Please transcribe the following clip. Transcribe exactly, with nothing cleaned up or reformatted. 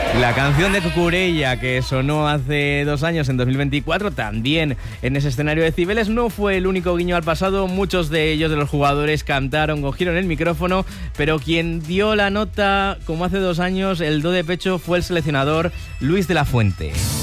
La canción de Cucurella que sonó hace dos años, en dos mil veinticuatro, también en ese escenario de Cibeles, no fue el único guiño al pasado. Muchos de ellos, de los jugadores, cantaron, cogieron el micrófono, pero quien dio la nota, como hace dos años, el do de pecho, fue el seleccionador Luis de la Fuente.